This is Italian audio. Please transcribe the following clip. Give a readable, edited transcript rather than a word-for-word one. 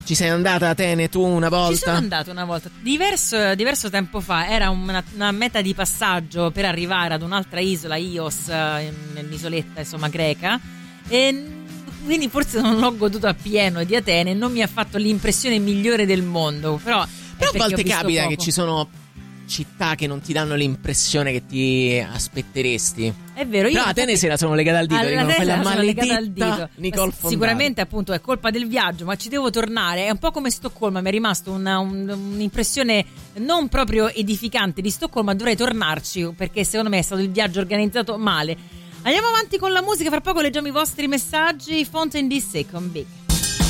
Ci sei andata a Atene tu una volta? Ci sono andata una volta, diverso tempo fa. Era una meta di passaggio per arrivare ad un'altra isola, Ios, nell'isoletta insomma greca, e quindi forse non l'ho goduto appieno di Atene, non mi ha fatto l'impressione migliore del mondo, però a volte capita poco. Che ci sono città che non ti danno l'impressione che ti aspetteresti. È vero, io però Atene se la sono legata al dito, dicono quella maledetta Nicole Fondata. Sicuramente appunto è colpa del viaggio, ma ci devo tornare. È un po' come Stoccolma, mi è rimasto un'impressione non proprio edificante di Stoccolma, dovrei tornarci perché secondo me è stato il viaggio organizzato male. Andiamo avanti con la musica, fra poco leggiamo i vostri messaggi. Fontaine DC con Big.